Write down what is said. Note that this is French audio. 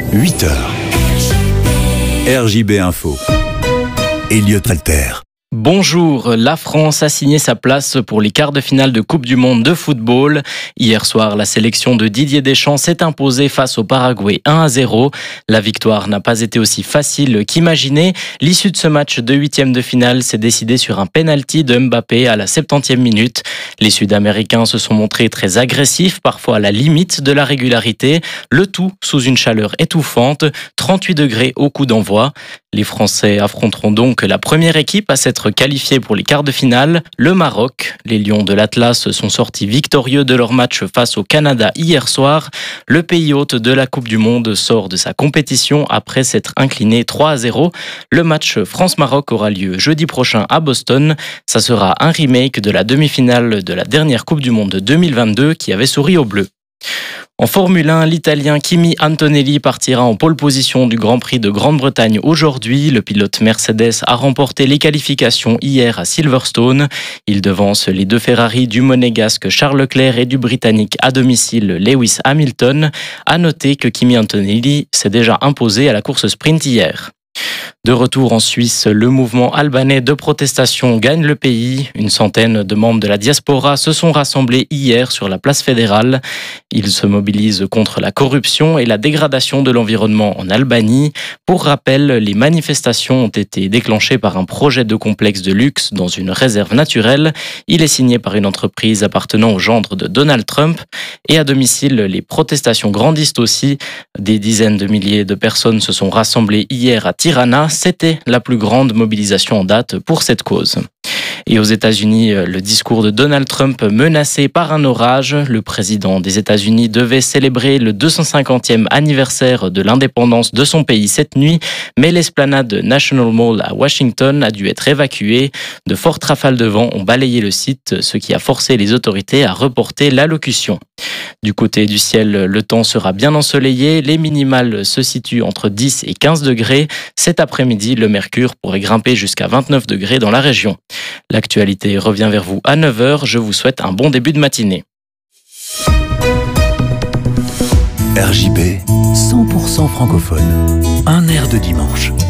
8h. RJB Info. Elliot Alter. Bonjour, la France a signé sa place pour les quarts de finale de Coupe du Monde de football. Hier soir, la sélection de Didier Deschamps s'est imposée face au Paraguay 1-0. La victoire n'a pas été aussi facile qu'imaginé. L'issue de ce match de huitième de finale s'est décidée sur un penalty de Mbappé à la 70e minute. Les Sud-Américains se sont montrés très agressifs, parfois à la limite de la régularité. Le tout sous une chaleur étouffante, 38 degrés au coup d'envoi. Les Français affronteront donc la première équipe à s'être qualifiée pour les quarts de finale, le Maroc. Les Lions de l'Atlas sont sortis victorieux de leur match face au Canada hier soir. Le pays hôte de la Coupe du Monde sort de sa compétition après s'être incliné 3-0. Le match France-Maroc aura lieu jeudi prochain à Boston. Ça sera un remake de la demi-finale de la dernière Coupe du Monde 2022 qui avait souri aux Bleus. En Formule 1, l'Italien Kimi Antonelli partira en pole position du Grand Prix de Grande-Bretagne aujourd'hui. Le pilote Mercedes a remporté les qualifications hier à Silverstone. Il devance les deux Ferrari du monégasque Charles Leclerc et du britannique à domicile Lewis Hamilton. À noter que Kimi Antonelli s'est déjà imposé à la course sprint hier. De retour en Suisse, le mouvement albanais de protestation gagne le pays. Une centaine de membres de la diaspora se sont rassemblés hier sur la place fédérale. Ils se mobilisent contre la corruption et la dégradation de l'environnement en Albanie. Pour rappel, les manifestations ont été déclenchées par un projet de complexe de luxe dans une réserve naturelle. Il est signé par une entreprise appartenant au gendre de Donald Trump. Et à domicile, les protestations grandissent aussi. Des dizaines de milliers de personnes se sont rassemblées hier à Tirana. C'était la plus grande mobilisation en date pour cette cause. Et aux États-Unis, le discours de Donald Trump menacé par un orage. Le président des États-Unis devait célébrer le 250e anniversaire de l'indépendance de son pays cette nuit, mais l'esplanade National Mall à Washington a dû être évacuée. De fortes rafales de vent ont balayé le site, ce qui a forcé les autorités à reporter l'allocution. Du côté du ciel, le temps sera bien ensoleillé. Les minimales se situent entre 10 et 15 degrés. Cet après-midi, le mercure pourrait grimper jusqu'à 29 degrés dans la région. L'actualité revient vers vous à 9h. Je vous souhaite un bon début de matinée. RJB, 100% francophone. Un air de dimanche.